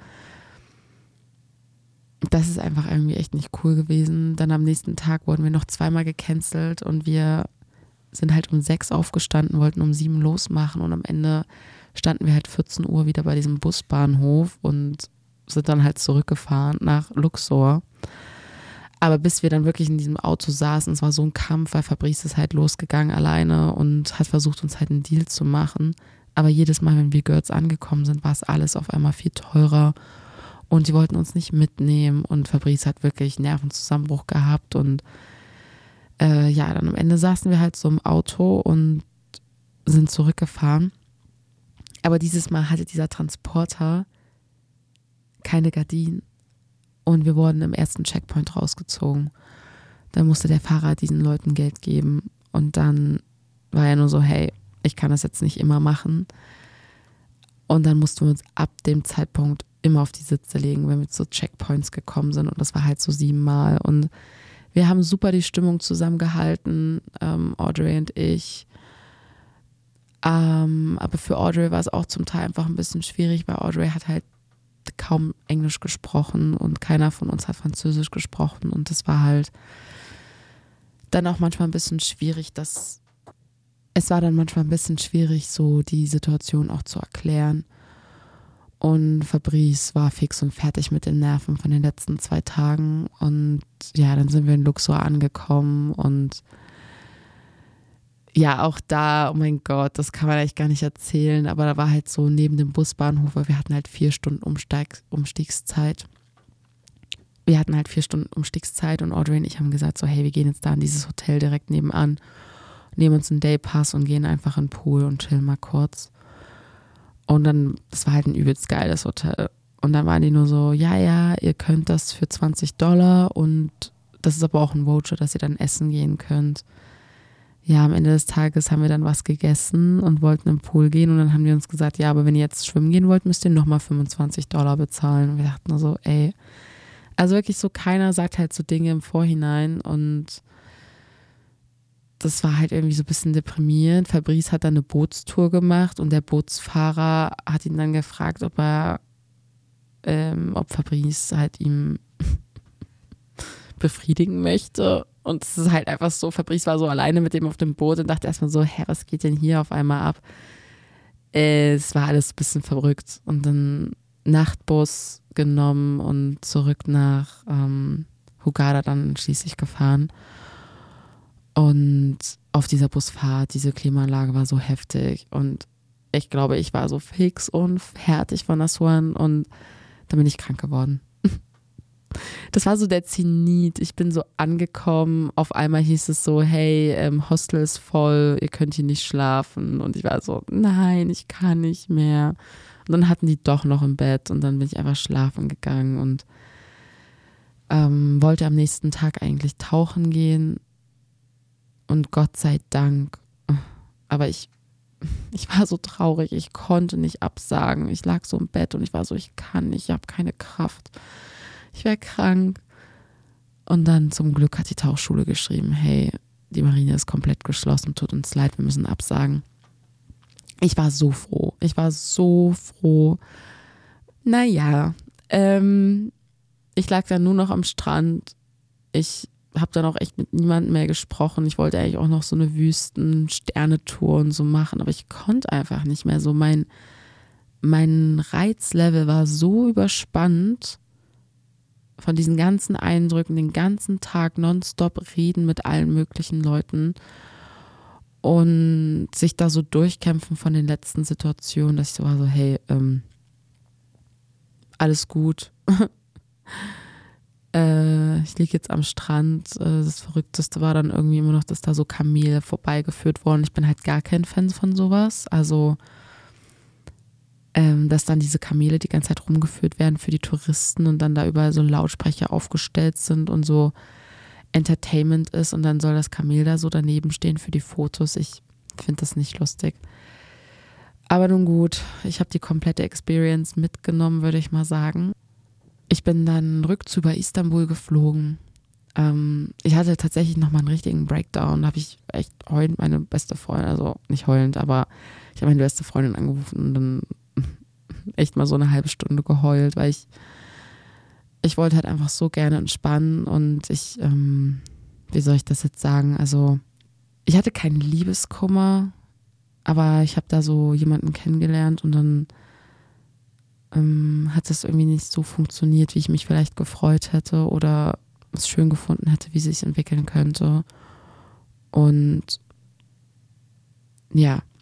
Das ist einfach irgendwie echt nicht cool gewesen. Dann am nächsten Tag wurden wir noch zweimal gecancelt, und wir sind halt um sechs aufgestanden, wollten um sieben losmachen, und am Ende standen wir halt vierzehn Uhr wieder bei diesem Busbahnhof und sind dann halt zurückgefahren nach Luxor. Aber bis wir dann wirklich in diesem Auto saßen, es war so ein Kampf, weil Fabrice ist halt losgegangen alleine und hat versucht, uns halt einen Deal zu machen. Aber jedes Mal, wenn wir Girls angekommen sind, war es alles auf einmal viel teurer, und die wollten uns nicht mitnehmen, und Fabrice hat wirklich Nervenzusammenbruch gehabt, und äh, ja, dann am Ende saßen wir halt so im Auto und sind zurückgefahren. Aber dieses Mal hatte dieser Transporter keine Gardinen, und wir wurden im ersten Checkpoint rausgezogen. Dann musste der Fahrer diesen Leuten Geld geben, und dann war er nur so, hey, ich kann das jetzt nicht immer machen. Und dann mussten wir uns ab dem Zeitpunkt immer auf die Sitze legen, wenn wir zu Checkpoints gekommen sind, und das war halt so siebenmal, und wir haben super die Stimmung zusammengehalten, ähm, Audrey und ich. Ähm, aber für Audrey war es auch zum Teil einfach ein bisschen schwierig, weil Audrey hat halt kaum Englisch gesprochen und keiner von uns hat Französisch gesprochen, und das war halt dann auch manchmal ein bisschen schwierig, dass es war dann manchmal ein bisschen schwierig, so die Situation auch zu erklären. Und Fabrice war fix und fertig mit den Nerven von den letzten zwei Tagen, und ja, dann sind wir in Luxor angekommen, und ja, auch da, oh mein Gott, das kann man eigentlich gar nicht erzählen, aber da war halt so neben dem Busbahnhof, weil wir hatten halt vier Stunden Umsteig, Umstiegszeit, wir hatten halt vier Stunden Umstiegszeit und Audrey und ich haben gesagt so, hey, wir gehen jetzt da in dieses Hotel direkt nebenan, nehmen uns einen Daypass und gehen einfach in den Pool und chillen mal kurz. Und dann, das war halt ein übelst geiles Hotel. Und dann waren die nur so, ja, ja, ihr könnt das für zwanzig Dollar und das ist aber auch ein Voucher, dass ihr dann essen gehen könnt. Ja, am Ende des Tages haben wir dann was gegessen und wollten im Pool gehen und dann haben die uns gesagt, ja, aber wenn ihr jetzt schwimmen gehen wollt, müsst ihr nochmal fünfundzwanzig Dollar bezahlen. Und wir dachten nur so, ey, also wirklich so, keiner sagt halt so Dinge im Vorhinein und das war halt irgendwie so ein bisschen deprimierend. Fabrice hat dann eine Bootstour gemacht und der Bootsfahrer hat ihn dann gefragt, ob er Ähm, ob Fabrice halt ihm befriedigen möchte. Und es ist halt einfach so, Fabrice war so alleine mit dem auf dem Boot und dachte erstmal so, hä, was geht denn hier auf einmal ab? Äh, es war alles ein bisschen verrückt. Und dann Nachtbus genommen und zurück nach ähm, Hurghada dann schließlich gefahren. Und auf dieser Busfahrt, diese Klimaanlage war so heftig. Und ich glaube, ich war so fix und fertig von Aswan und dann bin ich krank geworden. Das war so der Zenit. Ich bin so angekommen. Auf einmal hieß es so, hey, ähm, Hostel ist voll, ihr könnt hier nicht schlafen. Und ich war so, nein, ich kann nicht mehr. Und dann hatten die doch noch im Bett und dann bin ich einfach schlafen gegangen und ähm, wollte am nächsten Tag eigentlich tauchen gehen. Und Gott sei Dank. Aber ich Ich war so traurig, ich konnte nicht absagen. Ich lag so im Bett und ich war so, ich kann nicht, ich habe keine Kraft. Ich wäre krank. Und dann zum Glück hat die Tauchschule geschrieben, hey, die Marine ist komplett geschlossen, tut uns leid, wir müssen absagen. Ich war so froh, ich war so froh. Naja, ähm, ich lag dann nur noch am Strand. Ich habe dann auch echt mit niemandem mehr gesprochen. Ich wollte eigentlich auch noch so eine Wüsten-Sternetour und so machen, aber ich konnte einfach nicht mehr so. Mein, mein Reizlevel war so überspannt von diesen ganzen Eindrücken, den ganzen Tag nonstop reden mit allen möglichen Leuten und sich da so durchkämpfen von den letzten Situationen, dass ich so war so, hey, ähm, alles gut. Ich liege jetzt am Strand. Das Verrückteste war dann irgendwie immer noch, dass da so Kamele vorbeigeführt wurden. Ich bin halt gar kein Fan von sowas. Also, ähm, dass dann diese Kamele die ganze Zeit rumgeführt werden für die Touristen und dann da überall so Lautsprecher aufgestellt sind und so Entertainment ist und dann soll das Kamel da so daneben stehen für die Fotos. Ich finde das nicht lustig. Aber nun gut, ich habe die komplette Experience mitgenommen, würde ich mal sagen. Ich bin dann rückzu über Istanbul geflogen. Ähm, ich hatte tatsächlich nochmal einen richtigen Breakdown. Da habe ich echt heulend meine beste Freundin, also nicht heulend, aber ich habe meine beste Freundin angerufen und dann echt mal so eine halbe Stunde geheult, weil ich, ich wollte halt einfach so gerne entspannen und ich, ähm, wie soll ich das jetzt sagen, also ich hatte keinen Liebeskummer, aber ich habe da so jemanden kennengelernt und dann ähm, hat es irgendwie nicht so funktioniert, wie ich mich vielleicht gefreut hätte oder es schön gefunden hätte, wie es sich entwickeln könnte. Und ja,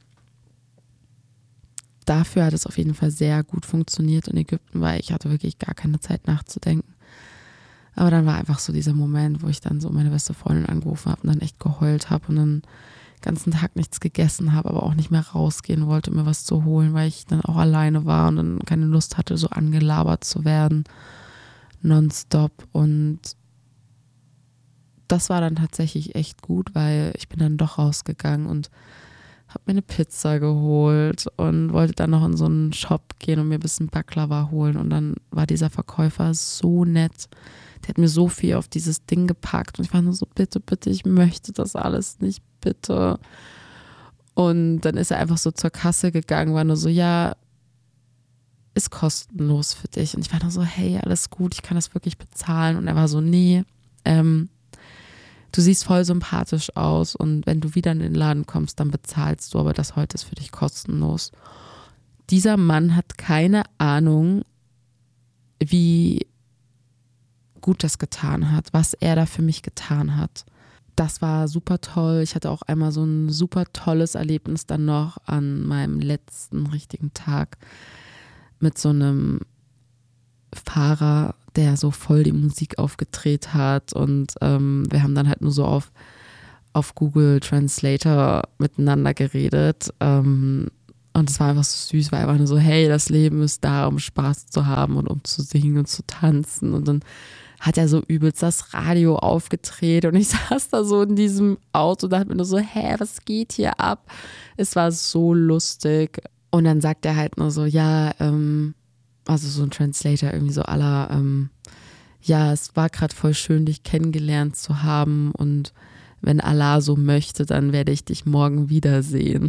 dafür hat es auf jeden Fall sehr gut funktioniert in Ägypten, weil ich hatte wirklich gar keine Zeit nachzudenken. Aber dann war einfach so dieser Moment, wo ich dann so meine beste Freundin angerufen habe und dann echt geheult habe und dann den ganzen Tag nichts gegessen habe, aber auch nicht mehr rausgehen wollte, um mir was zu holen, weil ich dann auch alleine war und dann keine Lust hatte, so angelabert zu werden, nonstop. Und das war dann tatsächlich echt gut, weil ich bin dann doch rausgegangen und habe mir eine Pizza geholt und wollte dann noch in so einen Shop gehen und mir ein bisschen Baklava holen. Und dann war dieser Verkäufer so nett. Der hat mir so viel auf dieses Ding gepackt und ich war nur so, bitte, bitte, ich möchte das alles nicht, bitte. Und dann ist er einfach so zur Kasse gegangen, war nur so, ja, ist kostenlos für dich. Und ich war nur so, hey, alles gut, ich kann das wirklich bezahlen. Und er war so, nee, ähm, du siehst voll sympathisch aus und wenn du wieder in den Laden kommst, dann bezahlst du, aber das heute ist für dich kostenlos. Dieser Mann hat keine Ahnung, wie gut das getan hat, was er da für mich getan hat. Das war super toll. Ich hatte auch einmal so ein super tolles Erlebnis dann noch an meinem letzten richtigen Tag mit so einem Fahrer, der so voll die Musik aufgedreht hat und ähm, wir haben dann halt nur so auf, auf Google Translator miteinander geredet ähm, und es war einfach so süß, weil einfach nur so, hey, das Leben ist da, um Spaß zu haben und um zu singen und zu tanzen und dann hat er so übelst das Radio aufgedreht und ich saß da so in diesem Auto und dachte mir nur so, hä, was geht hier ab? Es war so lustig und dann sagt er halt nur so, ja, ähm, also so ein Translator irgendwie so aller, ähm, ja, es war gerade voll schön, dich kennengelernt zu haben und wenn Allah so möchte, dann werde ich dich morgen wiedersehen.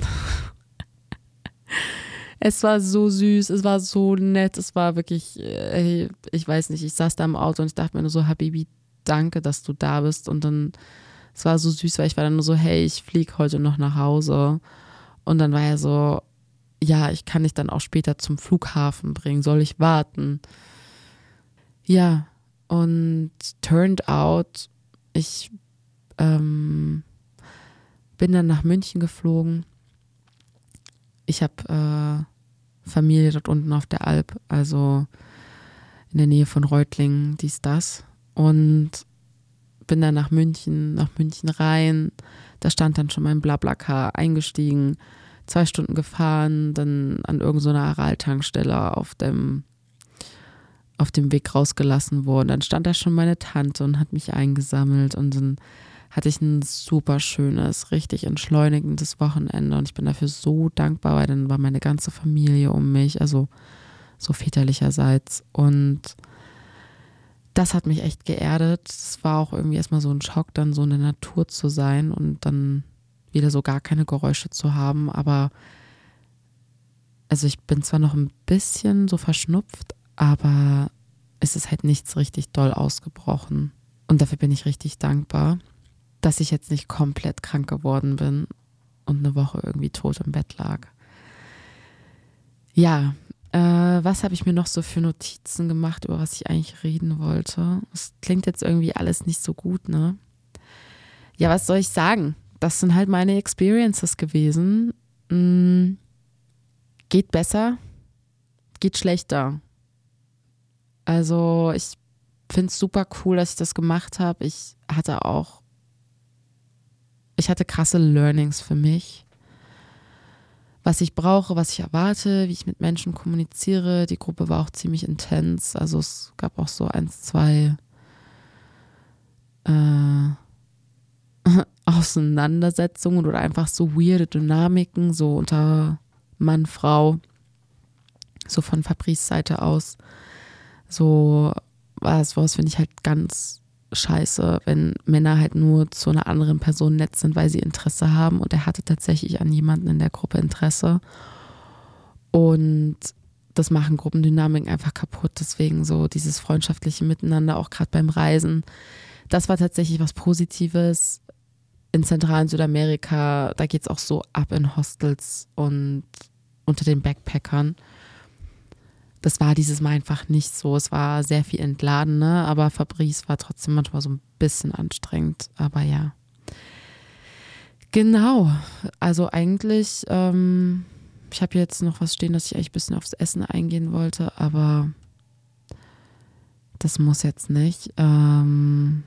Es war so süß, es war so nett, es war wirklich, ey, ich weiß nicht, ich saß da im Auto und ich dachte mir nur so, Habibi, danke, dass du da bist und dann, es war so süß, weil ich war dann nur so, hey, ich fliege heute noch nach Hause und dann war er so, ja, ich kann dich dann auch später zum Flughafen bringen, soll ich warten? Ja, und turned out, ich ähm, bin dann nach München geflogen. Ich habe äh, Familie dort unten auf der Alp, also in der Nähe von Reutlingen, dies, das. Und bin dann nach München, nach München rein. Da stand dann schon mein Blablacar, eingestiegen, zwei Stunden gefahren, dann an irgendeiner Aral-Tankstelle auf dem, auf dem Weg rausgelassen worden. Dann stand da schon meine Tante und hat mich eingesammelt und dann hatte ich ein super schönes, richtig entschleunigendes Wochenende und ich bin dafür so dankbar, weil dann war meine ganze Familie um mich, also so väterlicherseits und das hat mich echt geerdet. Es war auch irgendwie erstmal so ein Schock, dann so in der Natur zu sein und dann wieder so gar keine Geräusche zu haben, aber also ich bin zwar noch ein bisschen so verschnupft, aber es ist halt nichts richtig doll ausgebrochen und dafür bin ich richtig dankbar, dass ich jetzt nicht komplett krank geworden bin und eine Woche irgendwie tot im Bett lag. Ja, äh, was habe ich mir noch so für Notizen gemacht, über was ich eigentlich reden wollte? Es klingt jetzt irgendwie alles nicht so gut, ne? Ja, was soll ich sagen? Das sind halt meine Experiences gewesen. Hm, geht besser, geht schlechter. Also ich finde es super cool, dass ich das gemacht habe. Ich hatte auch Ich hatte krasse Learnings für mich, was ich brauche, was ich erwarte, wie ich mit Menschen kommuniziere. Die Gruppe war auch ziemlich intens, also es gab auch so eins, zwei äh, Auseinandersetzungen oder einfach so weirde Dynamiken, so unter Mann, Frau, so von Fabrice Seite aus. So was, was finde ich halt ganz scheiße, wenn Männer halt nur zu einer anderen Person nett sind, weil sie Interesse haben und er hatte tatsächlich an jemanden in der Gruppe Interesse und das machen Gruppendynamiken einfach kaputt, deswegen so dieses freundschaftliche Miteinander, auch gerade beim Reisen, das war tatsächlich was Positives. In Zentral- und Südamerika, da geht es auch so ab in Hostels und unter den Backpackern. Das war dieses Mal einfach nicht so. Es war sehr viel entladen, ne? Aber Fabrice war trotzdem manchmal so ein bisschen anstrengend. Aber ja. Genau. Also eigentlich, ähm, ich habe jetzt noch was stehen, dass ich eigentlich ein bisschen aufs Essen eingehen wollte, aber das muss jetzt nicht. Ähm,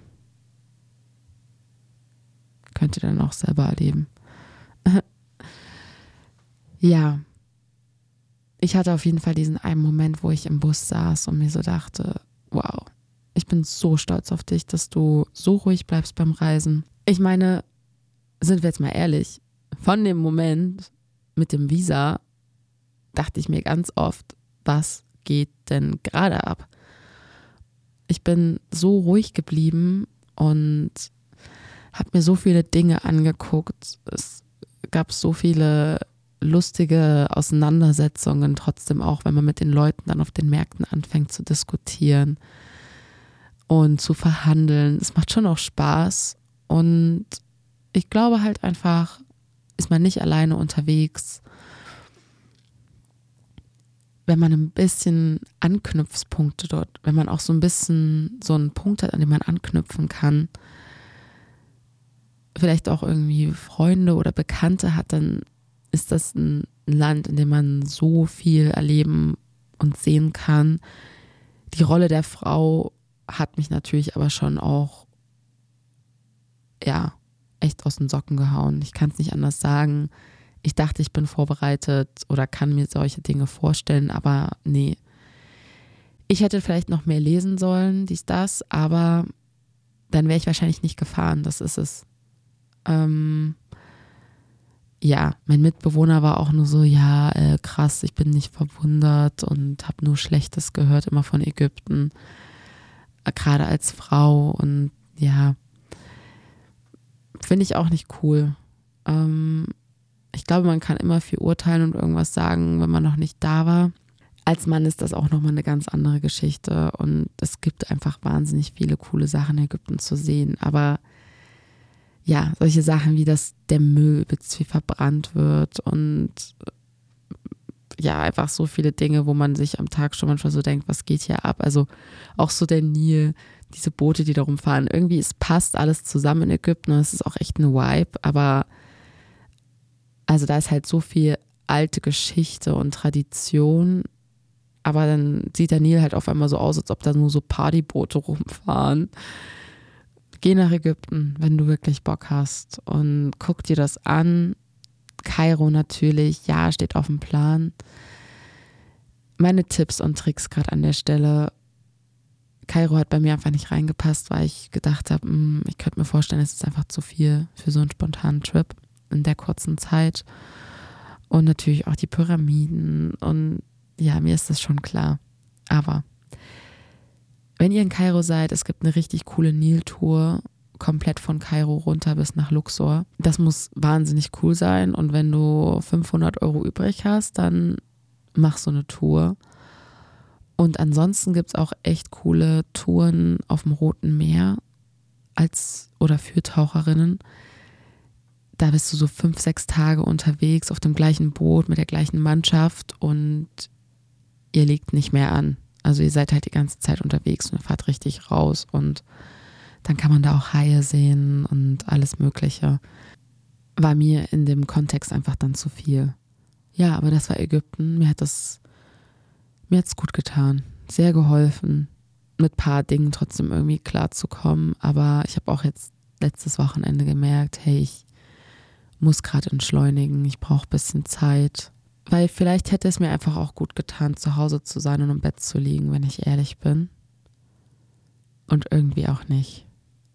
könnt ihr dann auch selber erleben. Ja. Ich hatte auf jeden Fall diesen einen Moment, wo ich im Bus saß und mir so dachte, wow, ich bin so stolz auf dich, dass du so ruhig bleibst beim Reisen. Ich meine, sind wir jetzt mal ehrlich, von dem Moment mit dem Visa dachte ich mir ganz oft, was geht denn gerade ab? Ich bin so ruhig geblieben und habe mir so viele Dinge angeguckt. Es gab so viele lustige Auseinandersetzungen, trotzdem auch, wenn man mit den Leuten dann auf den Märkten anfängt zu diskutieren und zu verhandeln. Es macht schon auch Spaß und ich glaube halt einfach, ist man nicht alleine unterwegs, wenn man ein bisschen Anknüpfpunkte dort, wenn man auch so ein bisschen so einen Punkt hat, an dem man anknüpfen kann, vielleicht auch irgendwie Freunde oder Bekannte hat, dann ist das ein Land, in dem man so viel erleben und sehen kann. Die Rolle der Frau hat mich natürlich aber schon auch, ja, echt aus den Socken gehauen. Ich kann es nicht anders sagen. Ich dachte, ich bin vorbereitet oder kann mir solche Dinge vorstellen, aber nee. Ich hätte vielleicht noch mehr lesen sollen, dies, das, aber dann wäre ich wahrscheinlich nicht gefahren. Das ist es. Ähm, ja, mein Mitbewohner war auch nur so, ja, äh, krass, ich bin nicht verwundert und habe nur Schlechtes gehört, immer von Ägypten. Äh, gerade als Frau und ja, finde ich auch nicht cool. Ähm, ich glaube, man kann immer viel urteilen und irgendwas sagen, wenn man noch nicht da war. Als Mann ist das auch nochmal eine ganz andere Geschichte und es gibt einfach wahnsinnig viele coole Sachen in Ägypten zu sehen. Aber ja, solche Sachen wie, dass der Müll übelst viel verbrannt wird und ja, einfach so viele Dinge, wo man sich am Tag schon manchmal so denkt, was geht hier ab? Also auch so der Nil, diese Boote, die da rumfahren. Irgendwie, es passt alles zusammen in Ägypten und es ist auch echt ein Vibe, aber also da ist halt so viel alte Geschichte und Tradition, aber dann sieht der Nil halt auf einmal so aus, als ob da nur so Partyboote rumfahren. Geh nach Ägypten, wenn du wirklich Bock hast und guck dir das an. Kairo natürlich, ja, steht auf dem Plan. Meine Tipps und Tricks gerade an der Stelle. Kairo hat bei mir einfach nicht reingepasst, weil ich gedacht habe, ich könnte mir vorstellen, es ist einfach zu viel für so einen spontanen Trip in der kurzen Zeit. Und natürlich auch die Pyramiden und ja, mir ist das schon klar. Aber wenn ihr in Kairo seid, es gibt eine richtig coole Niltour, komplett von Kairo runter bis nach Luxor. Das muss wahnsinnig cool sein und wenn du fünfhundert Euro übrig hast, dann mach so eine Tour. Und ansonsten gibt es auch echt coole Touren auf dem Roten Meer als oder für Taucherinnen. Da bist du so fünf, sechs Tage unterwegs auf dem gleichen Boot mit der gleichen Mannschaft und ihr legt nicht mehr an. Also ihr seid halt die ganze Zeit unterwegs und fahrt richtig raus und dann kann man da auch Haie sehen und alles Mögliche. War mir in dem Kontext einfach dann zu viel. Ja, aber das war Ägypten. Mir hat das, mir hat's gut getan. Sehr geholfen, mit ein paar Dingen trotzdem irgendwie klarzukommen. Aber ich habe auch jetzt letztes Wochenende gemerkt, hey, ich muss gerade entschleunigen. Ich brauche ein bisschen Zeit. Weil vielleicht hätte es mir einfach auch gut getan, zu Hause zu sein und im Bett zu liegen, wenn ich ehrlich bin. Und irgendwie auch nicht.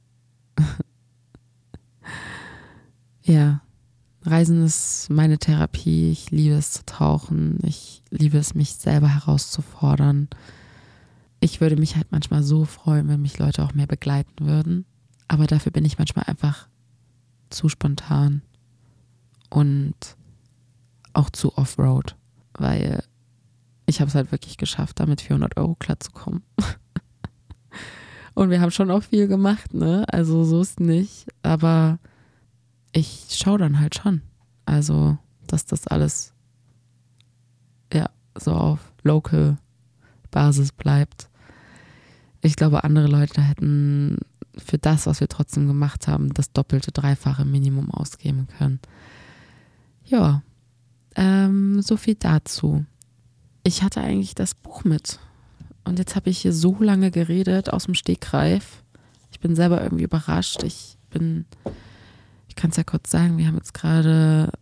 Ja, Reisen ist meine Therapie. Ich liebe es zu tauchen. Ich liebe es, mich selber herauszufordern. Ich würde mich halt manchmal so freuen, wenn mich Leute auch mehr begleiten würden. Aber dafür bin ich manchmal einfach zu spontan und auch zu Offroad, weil ich habe es halt wirklich geschafft, da mit vierhundert Euro klarzukommen. Und wir haben schon auch viel gemacht, ne? Also so ist nicht, aber ich schaue dann halt schon. Also, dass das alles ja so auf Local Basis bleibt. Ich glaube, andere Leute hätten für das, was wir trotzdem gemacht haben, das doppelte, dreifache Minimum ausgeben können. Ja, ähm, so viel dazu. Ich hatte eigentlich das Buch mit. Und jetzt habe ich hier so lange geredet aus dem Stegreif. Ich bin selber irgendwie überrascht. Ich bin, ich kann es ja kurz sagen, wir haben jetzt gerade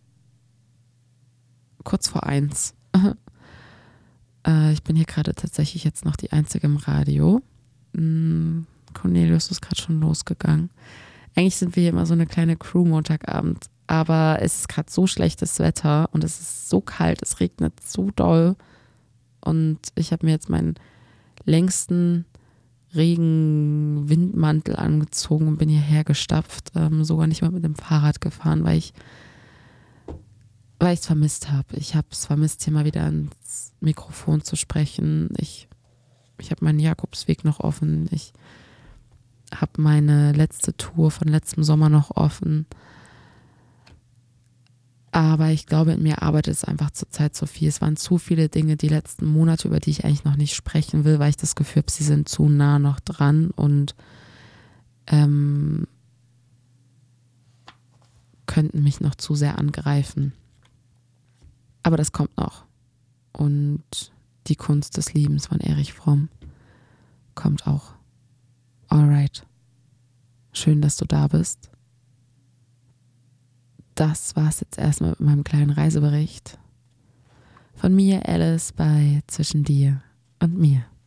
kurz vor eins. äh, ich bin hier gerade tatsächlich jetzt noch die Einzige im Radio. Hm, Cornelius ist gerade schon losgegangen. Eigentlich sind wir hier immer so eine kleine Crew Montagabend. Aber es ist gerade so schlechtes Wetter und es ist so kalt, es regnet so doll. Und ich habe mir jetzt meinen längsten Regen-Windmantel angezogen und bin hierher gestapft. Ähm, sogar nicht mal mit dem Fahrrad gefahren, weil ich weil ich es vermisst habe. Ich habe es vermisst, hier mal wieder ans Mikrofon zu sprechen. Ich, ich habe meinen Jakobsweg noch offen. Ich habe meine letzte Tour von letztem Sommer noch offen. Aber ich glaube, in mir arbeitet es einfach zurzeit zu viel. Es waren zu viele Dinge die letzten Monate, über die ich eigentlich noch nicht sprechen will, weil ich das Gefühl habe, sie sind zu nah noch dran und ähm, könnten mich noch zu sehr angreifen. Aber das kommt noch. Und die Kunst des Liebens von Erich Fromm. kommt auch. Alright. Schön, dass du da bist. Das war's jetzt erstmal mit meinem kleinen Reisebericht. Von mir, Alice, bei Zwischen dir und mir.